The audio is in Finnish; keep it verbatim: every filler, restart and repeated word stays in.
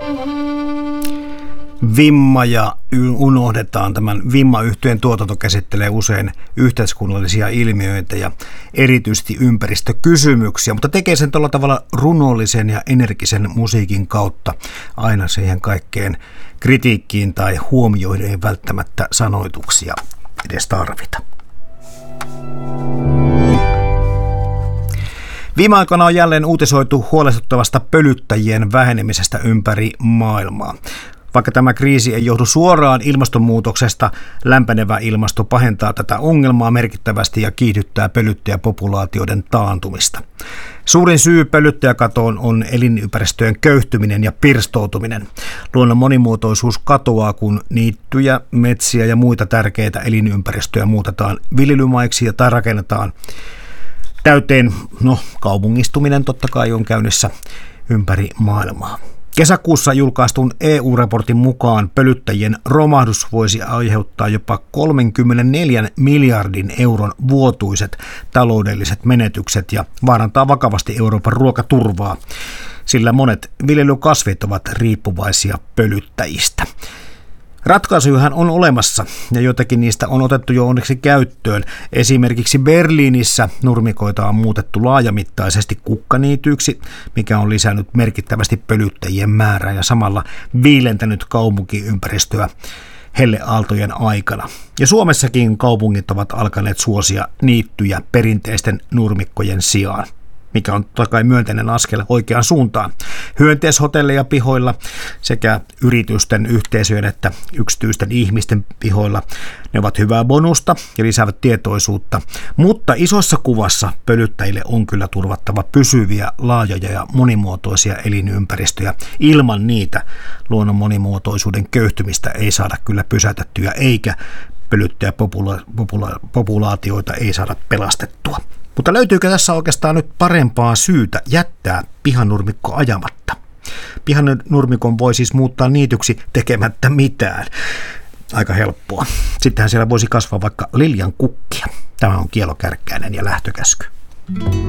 Vimma ja unohdetaan. Tämän Vimma-yhtyeen tuotanto käsittelee usein yhteiskunnallisia ilmiöitä ja erityisesti ympäristökysymyksiä, mutta tekee sen tuolla tavalla runollisen ja energisen musiikin kautta. Aina siihen kaikkeen kritiikkiin tai huomioihin ei välttämättä sanoituksia edes tarvita. Viime aikoina on jälleen uutisoitu huolestuttavasta pölyttäjien vähenemisestä ympäri maailmaa. Vaikka tämä kriisi ei johdu suoraan ilmastonmuutoksesta, lämpenevä ilmasto pahentaa tätä ongelmaa merkittävästi ja kiihdyttää pölyttäjäpopulaatioiden taantumista. Suurin syy pölyttäjäkatoon on elinympäristöjen köyhtyminen ja pirstoutuminen. Luonnon monimuotoisuus katoaa, kun niittyjä, metsiä ja muita tärkeitä elinympäristöjä muutetaan viljelymaiksi tai rakennetaan täyteen. No, kaupungistuminen totta kai on käynnissä ympäri maailmaa. Kesäkuussa julkaistun E U-raportin mukaan pölyttäjien romahdus voisi aiheuttaa jopa kolmekymmentäneljä miljardin euron vuotuiset taloudelliset menetykset ja vaarantaa vakavasti Euroopan ruokaturvaa, sillä monet viljelykasvit ovat riippuvaisia pölyttäjistä. Ratkaisujahan on olemassa ja joitakin niistä on otettu jo onneksi käyttöön. Esimerkiksi Berliinissä nurmikoita on muutettu laajamittaisesti kukkaniityiksi, mikä on lisännyt merkittävästi pölyttäjien määrää ja samalla viilentänyt kaupunkiympäristöä helleaaltojen aikana. Ja Suomessakin kaupungit ovat alkaneet suosia niittyjä perinteisten nurmikkojen sijaan, mikä on totta kai myönteinen askel oikeaan suuntaan. Hyönteishotelleja pihoilla sekä yritysten, yhteisöjen että yksityisten ihmisten pihoilla. Ne ovat hyvää bonusta ja lisäävät tietoisuutta, mutta isossa kuvassa pölyttäjille on kyllä turvattava pysyviä, laajoja ja monimuotoisia elinympäristöjä. Ilman niitä luonnon monimuotoisuuden köyhtymistä ei saada kyllä pysäytettyä eikä pölyttäjäpopulaatioita ei saada pelastettua. Mutta löytyykö tässä oikeastaan nyt parempaa syytä jättää pihanurmikko ajamatta? Pihanurmikon voi siis muuttaa niityksi tekemättä mitään. Aika helppoa. Sittenhän siellä voisi kasvaa vaikka liljan kukkia. Tämä on Kielo Kärkkäinen ja Lähtökäsky.